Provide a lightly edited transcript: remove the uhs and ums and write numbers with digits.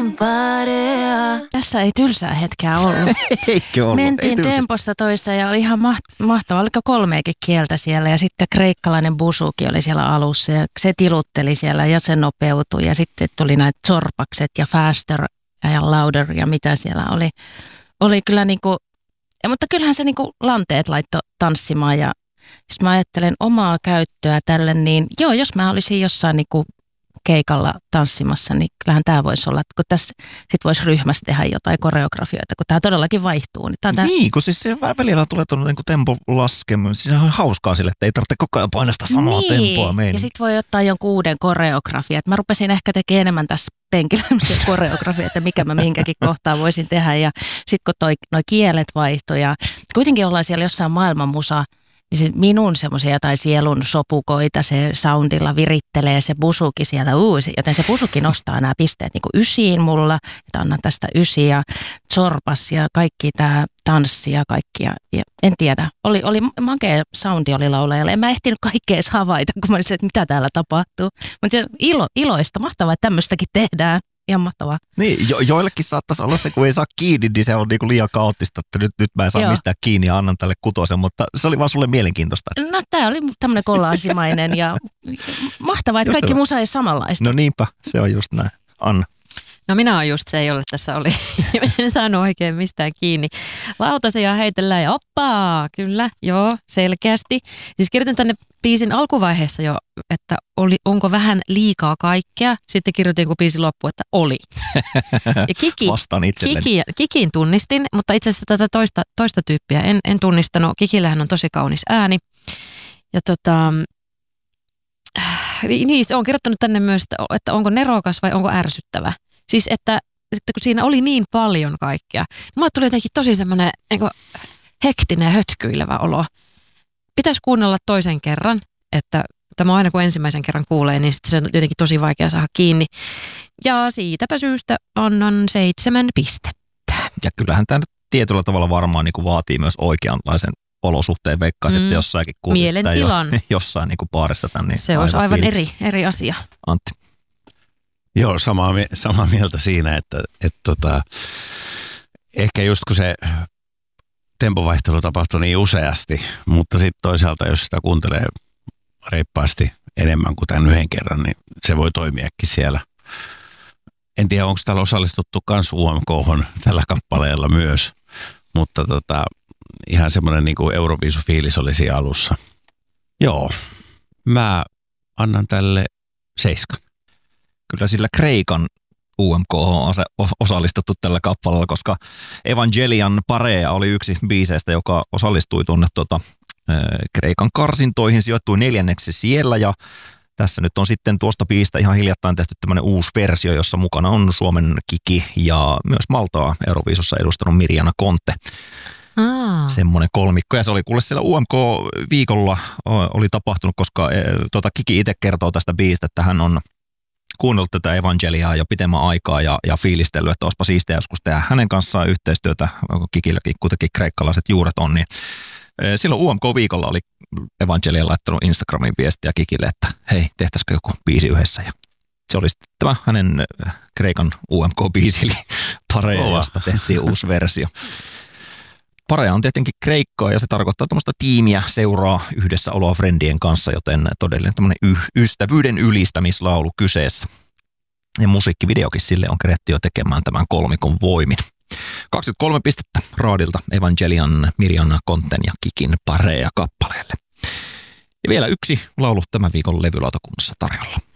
Tässä ei tylsää hetkeä ollut. Eikö ollut? Mentiin temposta toiseen ja oli ihan mahtavaa. Oliko 3 kieltä siellä ja sitten kreikkalainen busuki oli siellä alussa ja se tilutteli siellä ja se nopeutui. Ja sitten tuli näitä zorpakset ja faster ja louder ja mitä siellä oli. Oli kyllä niinku, mutta kyllähän se niinku lanteet laittoi tanssimaan ja jos mä ajattelen omaa käyttöä tälle, niin joo, jos mä olisin jossain niinku keikalla tanssimassa, niin kyllähän tämä voisi olla, että kun tässä sit voisi ryhmässä tehdä jotain koreografioita, kun tämä todellakin vaihtuu. Niin, kun siis välillä tulee tuolla niin tempo laskemaan, siis se on hauskaa sille, että ei tarvitse koko ajan painaa samaa tempoa meidän. Ja sitten voi ottaa jonkun uuden koreografia. Mä rupesin ehkä tekemään enemmän tässä penkillä koreografia, että mikä mä minkäkin kohtaa voisin tehdä. Ja sitten kun noi kielet vaihtoi ja kuitenkin ollaan siellä jossain maailmanmusa, niin se minun semmoisia jotain sielun sopukoita se soundilla virittelee se busuki siellä joten se busuki nostaa nämä pisteet niin kuin 9 mulla, että annan tästä 9 ja zorpas ja kaikki tämä tanssi ja kaikki ja en tiedä, oli makea soundi oli laulajalle, en mä ehtinyt kaikkea edes havaita, kun mä olisin, että mitä täällä tapahtuu, mutta iloista, mahtavaa, että tämmöistäkin tehdään. Ihan mahtavaa. Niin, joillekin saattaisi olla se, kun ei saa kiinni, niin se on niinku liian kaoottista, että nyt mä en saa mistään kiinni ja annan tälle kutosen, mutta se oli vaan sulle mielenkiintoista. No tää oli tämmöinen kollaasimainen ja mahtavaa, että kaikki musa ei samanlaista. No niinpä, se on just näin. Anna. No minä olen just se, jolle tässä oli. En saanut oikein mistään kiinni. Lautasia heitellään ja oppaa, kyllä, joo, selkeästi. Siis kirjoitin tänne biisin alkuvaiheessa jo, että onko vähän liikaa kaikkea. Sitten kirjoitin, kun biisi loppui, että oli. Ja vastaan itselleni. Kikin tunnistin, mutta itse asiassa tätä toista tyyppiä en tunnistanut. Kikillähän on tosi kaunis ääni. Ja niin, on kirjoittanut tänne myös, että onko nerokas vai onko ärsyttävä. Siis, että kun siinä oli niin paljon kaikkea, mulle tuli jotenkin tosi semmoinen hektinen ja hötkyilevä olo. Pitäisi kuunnella toisen kerran, että tämä aina kun ensimmäisen kerran kuulee, niin sitten se on jotenkin tosi vaikea saada kiinni. Ja siitäpä syystä annan 7 pistettä. Ja kyllähän tämä tietyllä tavalla varmaan niin kuin vaatii myös oikeanlaisen olosuhteen, veikkaisin, että jossainkin kuulisi sitä jossain niin kuin baarissa. Niin se olisi aivan eri asia. Antti. Joo, samaa mieltä siinä, että ehkä just kun se tempovaihtelu tapahtui niin useasti, mutta sitten toisaalta, jos sitä kuuntelee reippaasti enemmän kuin tämän yhden kerran, niin se voi toimiakin siellä. En tiedä, onko täällä osallistuttu kans UMK:hon tällä kappaleella myös, mutta ihan semmoinen niin kuin Euroviisu-fiilis oli siinä alussa. Joo, mä annan tälle 7. Kyllä sillä Kreikan UMK on osallistuttu tällä kappaleella, koska Evangelian Parea oli yksi biiseistä, joka osallistui tuonne Kreikan karsintoihin, sijoittui 4. siellä ja tässä nyt on sitten tuosta biistä ihan hiljattain tehty tämmöinen uusi versio, jossa mukana on Suomen Kiki ja myös Maltaa Euroviisussa edustanut Mirjana Konte. Semmoinen kolmikko. Ja se oli kuule siellä UMK-viikolla oli tapahtunut, koska Kiki itse kertoo tästä biistä, että hän on kuunnellut tätä Evangeliaa jo pitemmän aikaa ja fiilistellyt, että olisipa siistiä joskus tehdä hänen kanssaan yhteistyötä, Kikilläkin kuitenkin kreikkalaiset juuret on, niin silloin UMK-viikolla oli Evangelia laittanut Instagramin viestiä Kikille, että hei, tehtäisikö joku biisi yhdessä. Ja se oli sitten tämä hänen Kreikan UMK-biisi, eli Parea, josta tehtiin uusi versio. Parea on tietenkin Kreikkaa ja se tarkoittaa tuommoista tiimiä, seuraa yhdessäoloa friendien kanssa, joten todellinen tämmöinen ystävyyden ylistämislaulu kyseessä. Ja musiikkivideokin sille on keretty jo tekemään tämän kolmikon voimin. 23 pistettä raadilta Evangelian, Mirjana Konten ja Kikin Parea kappaleelle. Ja vielä yksi laulu tämän viikon levylautakunnassa tarjolla.